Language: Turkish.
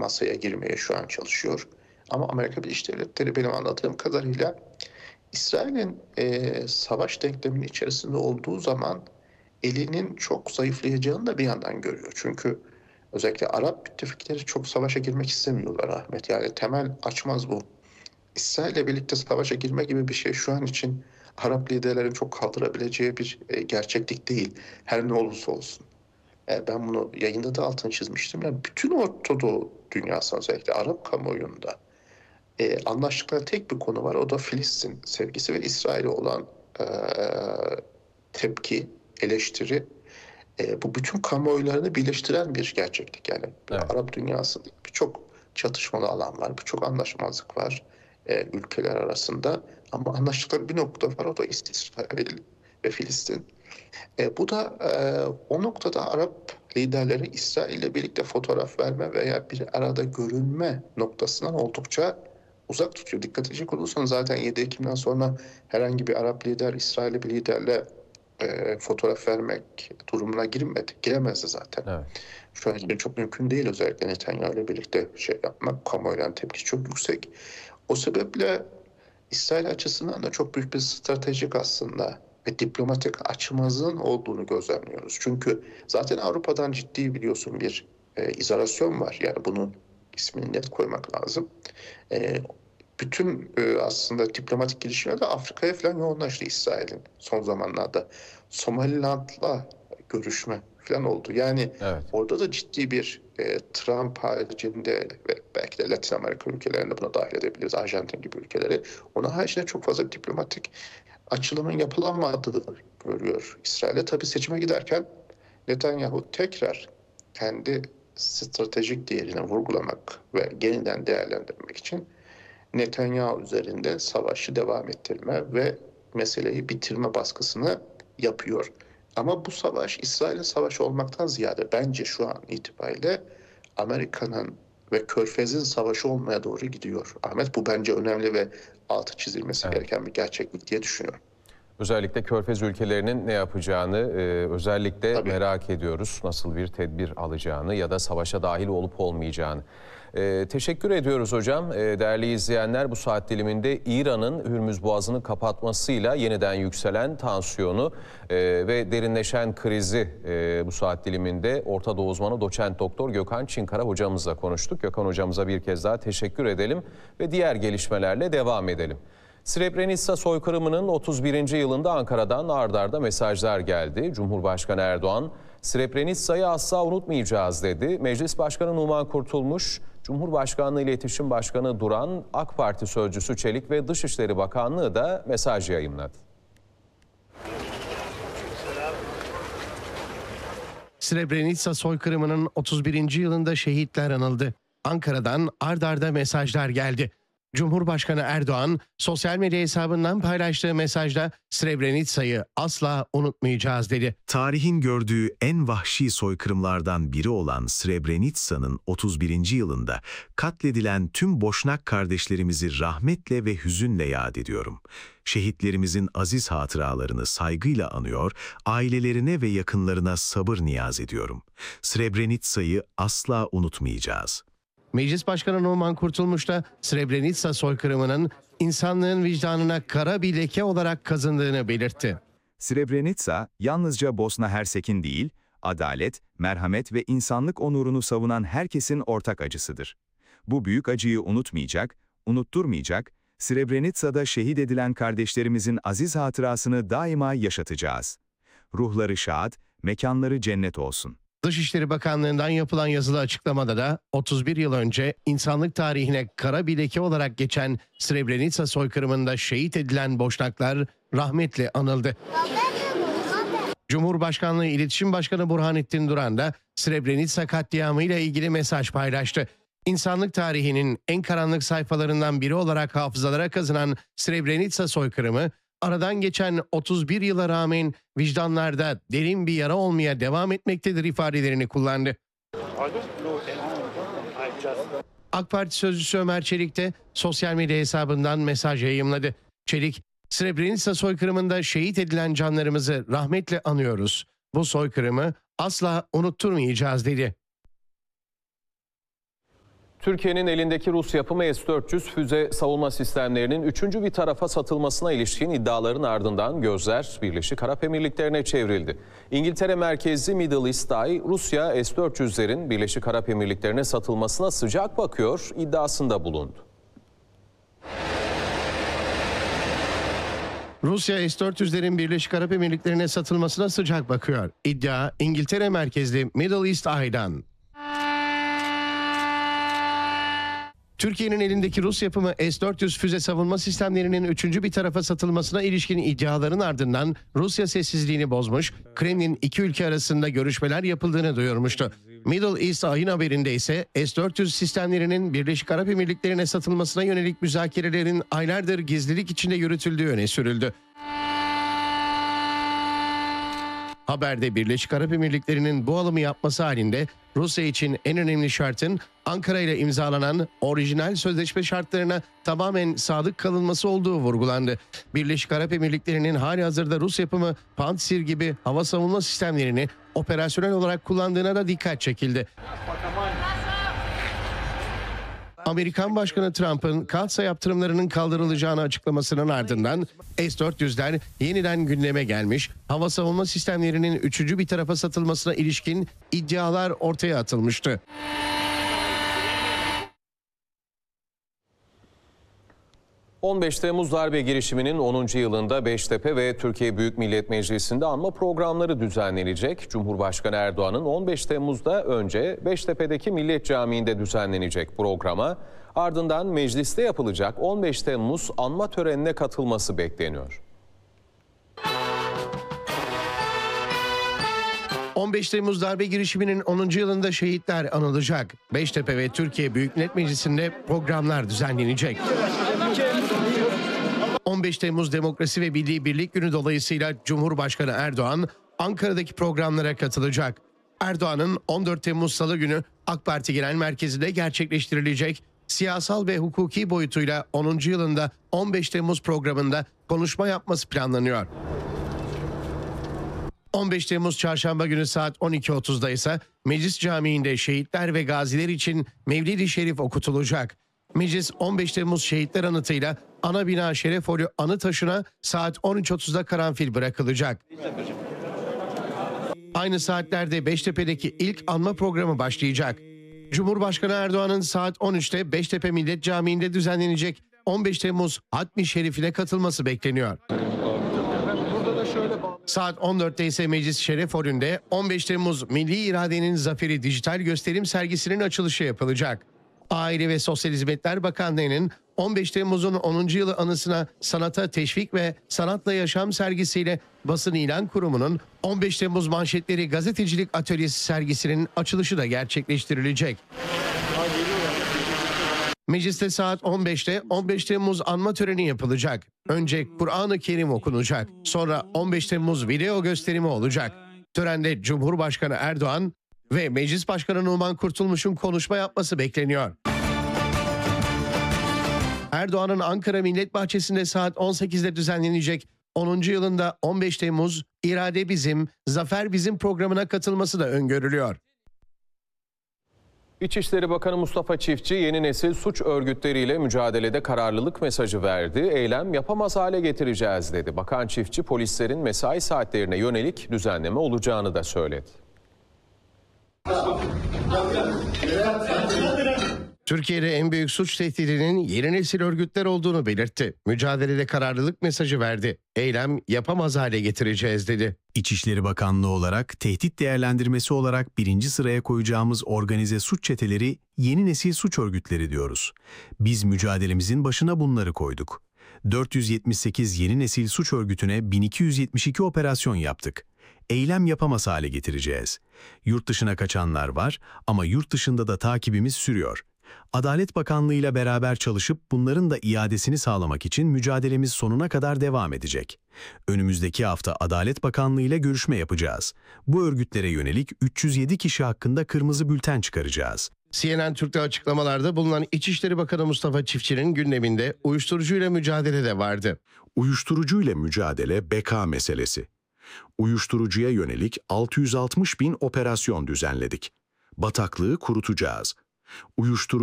masaya girmeye şu an çalışıyor. Ama Amerika Birleşik Devletleri benim anladığım kadarıyla İsrail'in savaş denkleminin içerisinde olduğu zaman elinin çok zayıflayacağını da bir yandan görüyor. Çünkü özellikle Arap müttefikleri çok savaşa girmek istemiyorlar Ahmet. Yani temel açmaz bu. İsrail'le birlikte savaşa girme gibi bir şey şu an için Arap liderlerin çok kaldırabileceği bir gerçeklik değil. Her ne olursa olsun. Ben bunu yayında da altını çizmiştim. Yani bütün Orta Doğu dünyası özellikle Arap kamuoyunda anlaştıkları tek bir konu var. O da Filistin sevgisi ve İsrail'e olan e, tepki, eleştiri. Bu bütün kamuoylarını birleştiren bir gerçeklik. Yani Evet. Arap dünyasında birçok çatışmalı alan var, birçok anlaşmazlık var ülkeler arasında. Ama anlaştıkları bir nokta var, o da İsrail ve Filistin. Bu da o noktada Arap liderleri İsrail ile birlikte fotoğraf verme veya bir arada görünme noktasından oldukça uzak tutuyor. Dikkat edecek olursanız zaten 7 Ekim'den sonra herhangi bir Arap lider İsrail'li bir liderle fotoğraf vermek durumuna giremezdi zaten. Evet. Şu an için çok mümkün değil, özellikle Netanyahu ile birlikte şey yapmak. Kamuoyunun tepkisi çok yüksek. O sebeple İsrail açısından da çok büyük bir stratejik aslında ve diplomatik açmazın olduğunu gözlemliyoruz. Çünkü zaten Avrupa'dan ciddi biliyorsun bir izolasyon var. Yani bunun ismini net koymak lazım. E, Bütün aslında diplomatik girişimler de Afrika'ya falan yoğunlaştı İsrail'in son zamanlarda. Somaliland'la görüşme falan oldu. Yani Evet. orada da ciddi bir Trump haricinde ve belki de Latin Amerika ülkelerinde buna dahil edebiliriz. Arjantin gibi ülkeleri. Ona haricinde çok fazla diplomatik açılımın yapılamadığını görüyor İsrail'e. Tabii seçime giderken Netanyahu tekrar kendi stratejik değerini vurgulamak ve yeniden değerlendirmek için Netanyahu üzerinde savaşı devam ettirme ve meseleyi bitirme baskısını yapıyor. Ama bu savaş İsrail'in savaşı olmaktan ziyade bence şu an itibariyle Amerika'nın ve Körfez'in savaşı olmaya doğru gidiyor. Ahmet, bu bence önemli ve altı çizilmesi Evet. gereken bir gerçeklik diye düşünüyorum. Özellikle Körfez ülkelerinin ne yapacağını özellikle Tabii. merak ediyoruz. Nasıl bir tedbir alacağını ya da savaşa dahil olup olmayacağını. Teşekkür ediyoruz hocam. Değerli izleyenler, bu saat diliminde İran'ın Hürmüz Boğazı'nı kapatmasıyla yeniden yükselen tansiyonu ve derinleşen krizi bu saat diliminde Orta Doğu uzmanı doçent doktor Gökhan Çinkara hocamızla konuştuk. Gökhan hocamıza bir kez daha teşekkür edelim ve diğer gelişmelerle devam edelim. Srebrenica soykırımının 31. yılında Ankara'dan ard arda mesajlar geldi. Cumhurbaşkanı Erdoğan, Srebrenica'yı asla unutmayacağız dedi. Meclis Başkanı Numan Kurtulmuş, Cumhurbaşkanlığı İletişim Başkanı Duran, AK Parti Sözcüsü Çelik ve Dışişleri Bakanlığı da mesaj yayımladı. Srebrenica soykırımının 31. yılında şehitler anıldı. Ankara'dan ard arda mesajlar geldi. Cumhurbaşkanı Erdoğan sosyal medya hesabından paylaştığı mesajda Srebrenica'yı asla unutmayacağız dedi. Tarihin gördüğü en vahşi soykırımlardan biri olan Srebrenica'nın 31. yılında katledilen tüm Boşnak kardeşlerimizi rahmetle ve hüzünle yad ediyorum. Şehitlerimizin aziz hatıralarını saygıyla anıyor, ailelerine ve yakınlarına sabır niyaz ediyorum. Srebrenica'yı asla unutmayacağız. Meclis Başkanı Numan Kurtulmuş da Srebrenica soykırımının insanlığın vicdanına kara bir leke olarak kazındığını belirtti. Srebrenica yalnızca Bosna Hersek'in değil, adalet, merhamet ve insanlık onurunu savunan herkesin ortak acısıdır. Bu büyük acıyı unutmayacak, unutturmayacak, Srebrenica'da şehit edilen kardeşlerimizin aziz hatırasını daima yaşatacağız. Ruhları şad, mekanları cennet olsun. Dışişleri Bakanlığı'ndan yapılan yazılı açıklamada da 31 yıl önce insanlık tarihine kara bir leke olarak geçen Srebrenica soykırımında şehit edilen Boşnaklar rahmetle anıldı. Cumhurbaşkanlığı İletişim Başkanı Burhanettin Duran da Srebrenica katliamı ile ilgili mesaj paylaştı. İnsanlık tarihinin en karanlık sayfalarından biri olarak hafızalara kazınan Srebrenica soykırımı, aradan geçen 31 yıla rağmen vicdanlarda derin bir yara olmaya devam etmektedir ifadelerini kullandı. AK Parti Sözcüsü Ömer Çelik de sosyal medya hesabından mesaj yayımladı. Çelik, Srebrenica soykırımında şehit edilen canlarımızı rahmetle anıyoruz. Bu soykırımı asla unutturmayacağız dedi. Türkiye'nin elindeki Rus yapımı S-400 füze savunma sistemlerinin üçüncü bir tarafa satılmasına ilişkin iddiaların ardından gözler Birleşik Arap Emirlikleri'ne çevrildi. İngiltere merkezli Middle East Eye, Rusya S-400'lerin Birleşik Arap Emirlikleri'ne satılmasına sıcak bakıyor iddiasında bulundu. Rusya S-400'lerin Birleşik Arap Emirlikleri'ne satılmasına sıcak bakıyor. İddia İngiltere merkezli Middle East Eye'dan. Türkiye'nin elindeki Rus yapımı S-400 füze savunma sistemlerinin üçüncü bir tarafa satılmasına ilişkin iddiaların ardından Rusya sessizliğini bozmuş, Kremlin iki ülke arasında görüşmeler yapıldığını duyurmuştu. Middle East Eye'ın haberinde ise S-400 sistemlerinin Birleşik Arap Emirlikleri'ne satılmasına yönelik müzakerelerin aylardır gizlilik içinde yürütüldüğü öne sürüldü. Haberde Birleşik Arap Emirlikleri'nin bu alımı yapması halinde Rusya için en önemli şartın Ankara ile imzalanan orijinal sözleşme şartlarına tamamen sadık kalınması olduğu vurgulandı. Birleşik Arap Emirlikleri'nin halihazırda Rus yapımı Pantsir gibi hava savunma sistemlerini operasyonel olarak kullandığına da dikkat çekildi. Amerikan Başkanı Trump'ın Katsa yaptırımlarının kaldırılacağını açıklamasının ardından S-400'ler yeniden gündeme gelmiş, hava savunma sistemlerinin üçüncü bir tarafa satılmasına ilişkin iddialar ortaya atılmıştı. ...15 Temmuz darbe girişiminin 10. yılında Beştepe ve Türkiye Büyük Millet Meclisi'nde anma programları düzenlenecek. Cumhurbaşkanı Erdoğan'ın 15 Temmuz'da önce Beştepe'deki Millet Camii'nde düzenlenecek programa, ardından mecliste yapılacak 15 Temmuz anma törenine katılması bekleniyor. 15 Temmuz darbe girişiminin 10. yılında şehitler anılacak. Beştepe ve Türkiye Büyük Millet Meclisi'nde programlar düzenlenecek. 15 Temmuz Demokrasi ve Milli Birlik Günü dolayısıyla Cumhurbaşkanı Erdoğan Ankara'daki programlara katılacak. Erdoğan'ın 14 Temmuz Salı günü AK Parti Genel Merkezi'nde gerçekleştirilecek siyasal ve hukuki boyutuyla 10. yılında 15 Temmuz programında konuşma yapması planlanıyor. 15 Temmuz Çarşamba günü saat 12.30'da ise Meclis Camii'nde şehitler ve gaziler için Mevlid-i Şerif okutulacak. Meclis 15 Temmuz şehitler anıtıyla ana bina Şerefolü anı taşına saat 13.30'da karanfil bırakılacak. Aynı saatlerde Beştepe'deki ilk anma programı başlayacak. Cumhurbaşkanı Erdoğan'ın saat 13'te Beştepe Millet Camii'nde düzenlenecek 15 Temmuz Hatmi Şerif'ine katılması bekleniyor. Saat 14'te ise Meclis Şerefolü'nde 15 Temmuz Milli İradenin Zaferi dijital gösterim sergisinin açılışı yapılacak. Aile ve Sosyal Hizmetler Bakanlığı'nın 15 Temmuz'un 10. yılı anısına sanata teşvik ve sanatla yaşam sergisiyle Basın İlan Kurumu'nun 15 Temmuz manşetleri gazetecilik atölyesi sergisinin açılışı da gerçekleştirilecek. Mecliste saat 15'te 15 Temmuz anma töreni yapılacak. Önce Kur'an-ı Kerim okunacak. Sonra 15 Temmuz video gösterimi olacak. Törende Cumhurbaşkanı Erdoğan ve Meclis Başkanı Numan Kurtulmuş'un konuşma yapması bekleniyor. Erdoğan'ın Ankara Millet Bahçesi'nde saat 18'de düzenlenecek 10. yılında 15 Temmuz İrade Bizim, Zafer Bizim programına katılması da öngörülüyor. İçişleri Bakanı Mustafa Çiftçi yeni nesil suç örgütleriyle mücadelede kararlılık mesajı verdi. Eylem yapamaz hale getireceğiz dedi. Bakan Çiftçi polislerin mesai saatlerine yönelik düzenleme olacağını da söyledi. Türkiye'de en büyük suç tehdidinin yeni nesil örgütler olduğunu belirtti. Mücadelede kararlılık mesajı verdi. Eylem yapamaz hale getireceğiz dedi. İçişleri Bakanlığı olarak tehdit değerlendirmesi olarak birinci sıraya koyacağımız organize suç çeteleri yeni nesil suç örgütleri diyoruz. Biz mücadelemizin başına bunları koyduk. 478 yeni nesil suç örgütüne 1272 operasyon yaptık. Eylem yapamaz hale getireceğiz. Yurt dışına kaçanlar var ama yurt dışında da takibimiz sürüyor. Adalet Bakanlığı ile beraber çalışıp bunların da iadesini sağlamak için mücadelemiz sonuna kadar devam edecek. Önümüzdeki hafta Adalet Bakanlığı ile görüşme yapacağız. Bu örgütlere yönelik 307 kişi hakkında kırmızı bülten çıkaracağız. CNN Türk'te açıklamalarda bulunan İçişleri Bakanı Mustafa Çiftçi'nin gündeminde uyuşturucuyla mücadele de vardı. Uyuşturucuyla mücadele beka meselesi. Uyuşturucuya yönelik 660.000 operasyon düzenledik. Bataklığı kurutacağız. Uyuşturucu